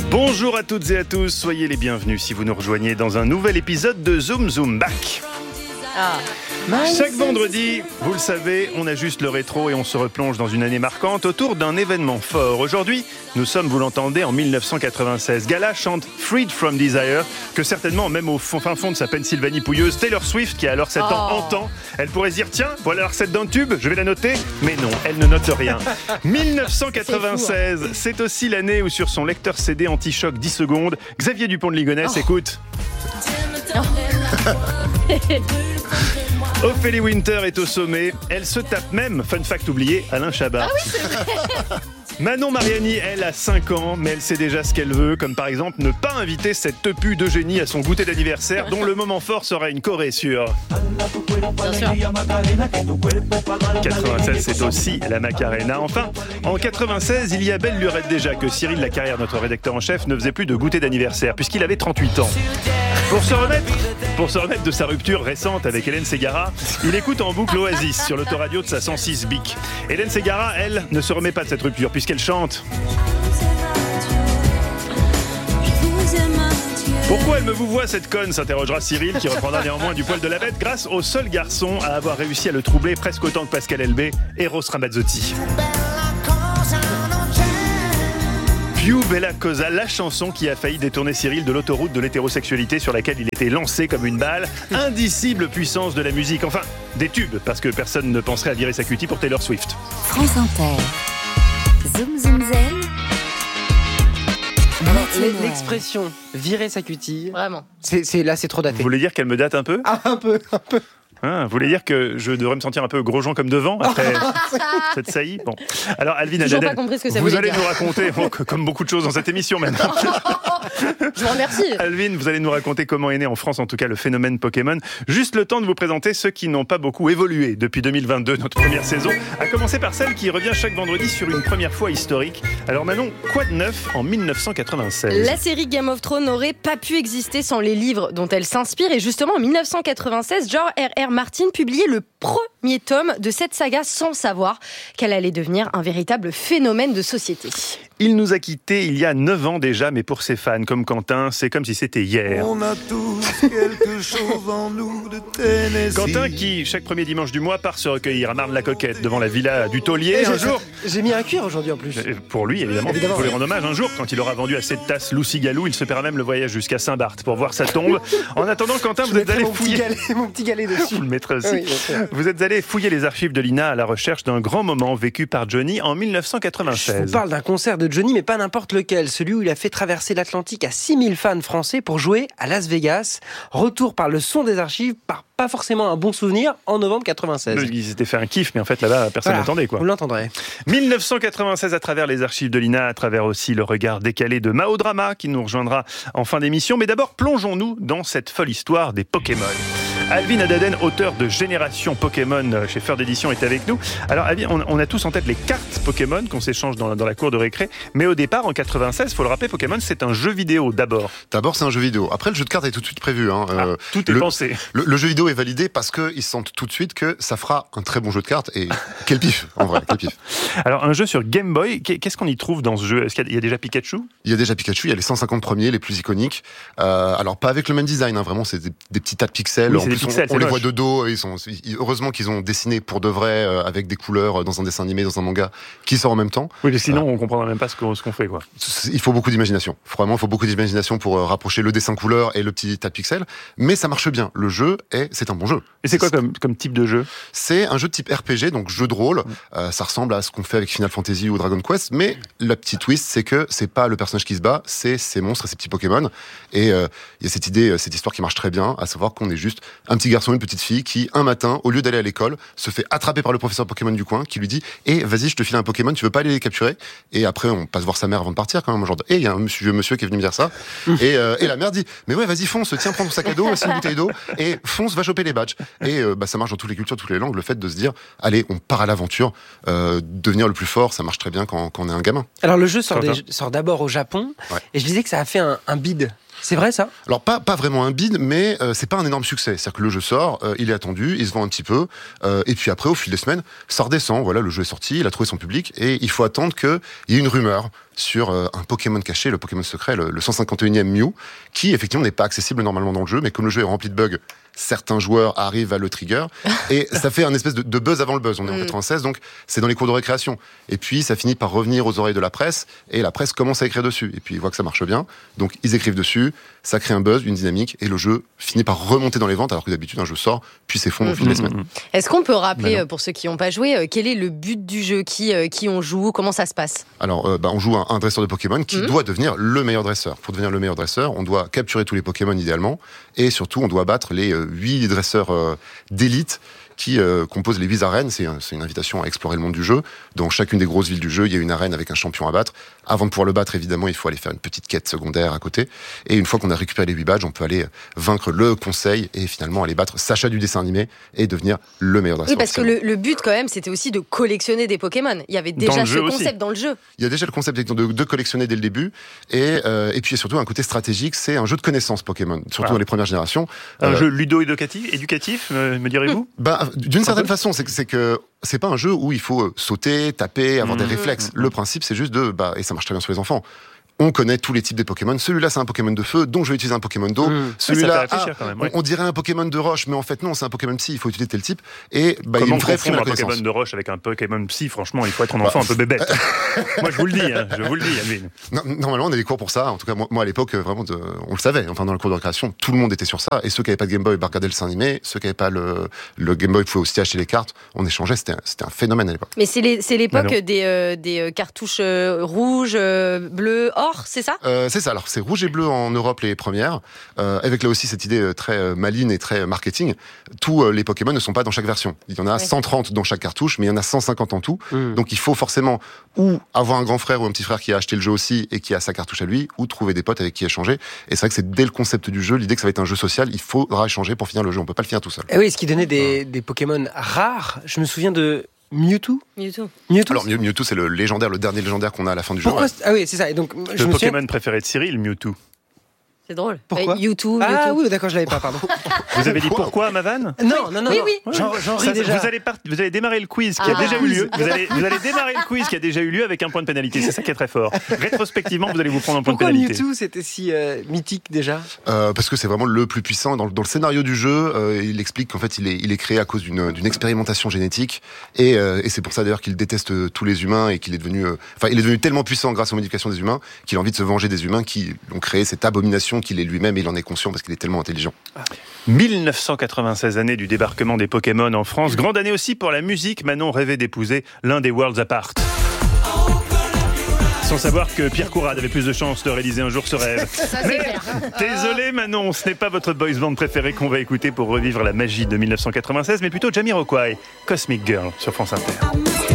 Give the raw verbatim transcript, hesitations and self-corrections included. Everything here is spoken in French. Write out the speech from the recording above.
Bonjour à toutes et à tous, soyez les bienvenus si vous nous rejoignez dans un nouvel épisode de Zoom Zoom Back. Ah. Chaque vendredi, vous le savez, on ajuste le rétro et on se replonge dans une année marquante autour d'un événement fort. Aujourd'hui, nous sommes, vous l'entendez, en dix-neuf cent quatre-vingt-seize. Gala chante Freed from Desire, que certainement, même au fin fond de sa Pennsylvanie pouilleuse, Taylor Swift, qui a alors sept oh. ans, entend. Elle pourrait se dire, tiens, voilà la recette d'un tube, je vais la noter. Mais non, elle ne note rien. dix-neuf cent quatre-vingt-seize, c'est, fou, hein. C'est aussi l'année où sur son lecteur C D anti-choc dix secondes, Xavier Dupont de Ligonnès oh. écoute. Oh. Ophélie Winter est au sommet. Elle se tape même, fun fact oublié, Alain Chabat. Ah oui, c'est vrai. Manon Mariani, elle, a cinq ans, mais elle sait déjà ce qu'elle veut, comme par exemple ne pas inviter cette tepu d'Eugénie à son goûter d'anniversaire, dont le moment fort sera une choré sur... Bien sûr. quatre-vingt-seize, c'est aussi la Macarena. Enfin, en quatre-vingt-seize, il y a belle lurette déjà que Cyril Lacarrière, notre rédacteur en chef, ne faisait plus de goûter d'anniversaire, puisqu'il avait trente-huit ans. Pour se remettre, pour se remettre de sa rupture récente avec Hélène Ségara, il écoute en boucle Oasis sur l'autoradio de sa cent six Bic. Hélène Ségara, elle, ne se remet pas de cette rupture puisqu'elle chante. Pourquoi elle me vous voit cette conne, s'interrogera Cyril, qui reprendra néanmoins du poil de la bête grâce au seul garçon à avoir réussi à le troubler presque autant que Pascal Elbé, Eros Ramazzotti. Più Bella Cosa, la chanson qui a failli détourner Cyril de l'autoroute de l'hétérosexualité sur laquelle il était lancé comme une balle. Indicible puissance de la musique, enfin des tubes, parce que personne ne penserait à virer sa cutie pour Taylor Swift. France Inter. Zoom Zoom Zen. L'expression virer sa cutie, vraiment. C'est, c'est, là c'est trop daté. Vous voulez dire qu'elle me date un peu ? Ah, un peu, un peu. Ah, vous voulez dire que je devrais me sentir un peu Grosjean comme devant après cette saillie ? Bon. Alors, Alvin Adadel, vous allez dire. nous raconter, bon, comme beaucoup de choses dans cette émission maintenant. Je vous remercie. Alvin, vous allez nous raconter comment est né en France, en tout cas, le phénomène Pokémon. Juste le temps de vous présenter ceux qui n'ont pas beaucoup évolué depuis deux mille vingt-deux, notre première saison, à commencer par celle qui revient chaque vendredi sur une première fois historique. Alors Manon, quoi de neuf en dix-neuf cent quatre-vingt-seize ? La série Game of Thrones n'aurait pas pu exister sans les livres dont elle s'inspire. Et justement, en dix-neuf cent quatre-vingt-seize, George R R. Martin publiait le premier tome de cette saga sans savoir qu'elle allait devenir un véritable phénomène de société. Il nous a quittés il y a neuf ans déjà, mais pour ses fans comme Quentin, c'est comme si c'était hier. On a tous quelque chose en nous de Tennessee. Quentin qui, chaque premier dimanche du mois, part se recueillir à Marne-la-Coquette devant la villa du taulier. Un jour, j'ai mis un cuir aujourd'hui en plus. Pour lui, évidemment, évidemment pour lui ouais. rendre hommage. Un jour, quand il aura vendu à cette tasse Lucy Galou, il se paiera même le voyage jusqu'à Saint-Barth pour voir sa tombe. En attendant, Quentin, Je vous êtes allé mon fouiller... Petit galet, mon petit galet dessus. Vous le mettrez aussi. Oui, vous êtes allé fouiller les archives de l'I N A à la recherche d'un grand moment vécu par Johnny en dix-neuf cent quatre-vingt-seize. Je vous parle d'un concert de Johnny, mais pas n'importe lequel. Celui où il a fait traverser l'Atlantique à six mille fans français pour jouer à Las Vegas. Retour par le son des archives, par pas forcément un bon souvenir, en novembre quatre-vingt-seize. Ils s'étaient fait un kiff, mais en fait là-bas, personne voilà, n'entendait quoi. Vous l'entendrez. dix-neuf cent quatre-vingt-seize à travers les archives de l'I N A, à travers aussi le regard décalé de Mao Drama qui nous rejoindra en fin d'émission. Mais d'abord, plongeons-nous dans cette folle histoire des Pokémon. Alvin Adadel, auteur de Génération Pokémon chez Feur d'édition, est avec nous. Alors Alvin, on, on a tous en tête les cartes Pokémon qu'on s'échange dans, dans la cour de récré, mais au départ, en quatre-vingt-seize, il faut le rappeler, Pokémon, c'est un jeu vidéo d'abord. D'abord, c'est un jeu vidéo. Après, le jeu de cartes est tout de suite prévu. Hein. Ah, euh, tout est le, pensé. Le, le jeu vidéo est validé parce qu'ils sentent tout de suite que ça fera un très bon jeu de cartes. Et quel pif, en vrai, quel pif. Alors, un jeu sur Game Boy, qu'est-ce qu'on y trouve dans ce jeu ? Est-ce qu'il y a, il y a déjà Pikachu ? Il y a déjà Pikachu, il y a les cent cinquante premiers, les plus iconiques. Euh, alors, pas avec le même design, hein, vraiment, c'est des, des petits tas de pixels. Oui, en c'est plus, des pixels, on, on les moche. voit de dos. Ils sont, ils, heureusement qu'ils ont dessiné pour de vrai, euh, avec des couleurs, dans un dessin animé, dans un manga, qui sort en même temps. Oui, mais sinon, euh, on comprendra même pas ce qu'on, ce qu'on fait, quoi. Il faut beaucoup d'imagination. Vraiment, il faut beaucoup d'imagination pour euh, rapprocher le dessin couleur et le petit tas de pixels. Mais ça marche bien. Le jeu est, c'est un bon jeu. Et c'est quoi comme, comme type de jeu ? C'est un jeu de type R P G, donc jeu de rôle. Euh, ça ressemble à ce qu'on fait avec Final Fantasy ou Dragon Quest, mais la petite twist, c'est que c'est pas le personnage qui se bat, c'est ces monstres et ces petits Pokémon. Et euh, il y a cette idée, cette histoire qui marche très bien, à savoir qu'on est juste un petit garçon, une petite fille qui, un matin, au lieu d'aller à l'école, se fait attraper par le professeur Pokémon du coin, qui lui dit « Eh, vas-y, je te file un Pokémon, tu veux pas aller les capturer ?» Et après, on passe voir sa mère avant de partir, quand même, genre « Eh, il y a un monsieur, monsieur qui est venu me dire ça. » et, euh, et la mère dit « Mais ouais, vas-y, fonce, tiens, prends ton sac à dos, c'est une bouteille d'eau, et fonce, va choper les badges. » Et euh, bah, ça marche dans toutes les cultures, toutes les langues, le fait de se dire « Allez, on part à l'aventure, euh, devenir le plus fort, ça marche très bien quand, quand on est un gamin. » Alors, le jeu sort, des, sort d'abord au Japon, ouais. Et je disais que ça a fait un, un bid. C'est vrai ça ? Alors pas pas vraiment un bid, mais euh, c'est pas un énorme succès. C'est-à-dire que le jeu sort, euh, il est attendu, il se vend un petit peu, euh, et puis après au fil des semaines, ça redescend. Voilà, le jeu est sorti, il a trouvé son public, et il faut attendre qu'il y ait une rumeur sur euh, un Pokémon caché, le Pokémon secret, le, le cent cinquante et unième Mew, qui effectivement n'est pas accessible normalement dans le jeu, mais comme le jeu est rempli de bugs, certains joueurs arrivent à le trigger, et ça fait un espèce de, de buzz avant le buzz. On est en quatre-vingt-seize, donc c'est dans les cours de récréation. Et puis ça finit par revenir aux oreilles de la presse, et la presse commence à écrire dessus. Et puis ils voient que ça marche bien, donc ils écrivent dessus, ça crée un buzz, une dynamique, et le jeu finit par remonter dans les ventes, alors que d'habitude un jeu sort, puis s'effondre au fil des semaines. Est-ce qu'on peut rappeler, pour ceux qui n'ont pas joué, quel est le but du jeu, qui, qui on joue, comment ça se passe? Alors, euh, bah, on joue un, un dresseur de Pokémon qui mmh. doit devenir le meilleur dresseur. Pour devenir le meilleur dresseur, on doit capturer tous les Pokémon idéalement, et surtout on doit battre les huit euh, dresseurs euh, d'élite qui euh, composent les huit arènes. C'est, c'est une invitation à explorer le monde du jeu. Dans chacune des grosses villes du jeu, il y a une arène avec un champion à battre. Avant de pouvoir le battre, évidemment, il faut aller faire une petite quête secondaire à côté. Et une fois qu'on a récupéré les huit badges, on peut aller vaincre le conseil et finalement aller battre Sacha du dessin animé et devenir le meilleur dresseur. Oui, parce que le, le but, quand même, c'était aussi de collectionner des Pokémon. Il y avait déjà ce concept aussi dans le jeu. Il y a déjà le concept de, de collectionner dès le début. Et, euh, et puis, surtout, un côté stratégique, c'est un jeu de connaissances Pokémon, surtout voilà. dans les premières générations. Un euh, jeu ludo-éducatif, éducatif, me, me direz-vous? bah, D'une certaine façon, c'est que, c'est que c'est pas un jeu où il faut sauter, taper, avoir mmh. des réflexes. Mmh. Le principe, c'est juste de, bah, et ça marche très bien sur les enfants. On connaît tous les types de Pokémon. Celui-là, c'est un Pokémon de feu, donc je vais utiliser un Pokémon d'eau. Mmh. Celui-là, ah, même, ouais. on, on dirait un Pokémon de roche, mais en fait non, c'est un Pokémon psy. Il faut utiliser tel type. Et bah, comment il y a une vraie prime à la un connaissance. Pokémon de roche avec un Pokémon psy, franchement, il faut être un enfant bah, un peu bébête. Moi, je vous le dis, hein, je vous le dis, Alvin. Non, normalement, on a des cours pour ça. En tout cas, moi, moi à l'époque, vraiment, de, on le savait. Enfin, dans le cours de récréation, tout le monde était sur ça. Et ceux qui n'avaient pas de Game Boy, bah, regardaient le dessin animé. Ceux qui n'avaient pas le, le Game Boy pouvaient aussi acheter les cartes. On échangeait. C'était, c'était un phénomène à l'époque. Mais c'est, les, c'est l'époque des, euh, des cartouches euh, rouges, euh, bleues, or, c'est ça? euh, C'est ça. Alors, c'est rouge et bleu en Europe les premières, euh, avec là aussi cette idée très maligne et très marketing. Tous euh, les Pokémon ne sont pas dans chaque version. Il y en a ouais. cent trente dans chaque cartouche, mais il y en a cent cinquante en tout. Mmh. Donc, il faut forcément ou avoir un grand frère ou un petit frère qui a acheté le jeu aussi et qui a sa cartouche à lui, ou trouver des potes avec qui échanger. Et c'est vrai que c'est dès le concept du jeu, l'idée que ça va être un jeu social, il faudra échanger pour finir le jeu. On peut pas le finir tout seul. Et oui, ce qui donnait des, des Pokémon rares. Je me souviens de Mewtwo. Mewtwo. Mewtwo. Alors Mewtwo, c'est le légendaire, le dernier légendaire qu'on a à la fin du Pourquoi jeu. Ouais. Ah oui, c'est ça. Et donc, le je me Pokémon souviens... préféré de Cyril, Mewtwo. C'est drôle. Pourquoi euh, YouTube, Ah YouTube. oui, d'accord, je l'avais pas, pardon. Vous avez dit pourquoi, ma vanne? Non, non, non. Oui, non. oui. J'en, j'en ris Ça, déjà. Vous allez, part... vous allez démarrer le quiz qui ah, a déjà quiz. eu lieu. Vous allez, vous allez démarrer le quiz qui a déjà eu lieu avec un point de pénalité. C'est ça qui est très fort. Rétrospectivement, vous allez vous prendre un point Pourquoi de pénalité. Mewtwo, c'était si euh, mythique déjà euh, Parce que c'est vraiment le plus puissant. Dans le, dans le scénario du jeu, euh, il explique qu'en fait, il est, il est créé à cause d'une, d'une expérimentation génétique. Et, euh, et c'est pour ça d'ailleurs qu'il déteste tous les humains et qu'il est devenu, euh, enfin, il est devenu tellement puissant grâce aux modifications des humains qu'il a envie de se venger des humains qui ont créé cette abomination qu'il est lui-même et il en est conscient parce qu'il est tellement intelligent. mille neuf cent quatre-vingt-seize années du débarquement des Pokémon en France. Grande année aussi pour la musique. Manon rêvait d'épouser l'un des Worlds Apart. Sans savoir que Pierre Courade avait plus de chances de réaliser un jour ce rêve. Ça, Mais désolé Manon, ce n'est pas votre boys band préféré qu'on va écouter pour revivre la magie de mille neuf cent quatre-vingt-seize, mais plutôt Jamiroquai, Cosmic Girl sur France Inter.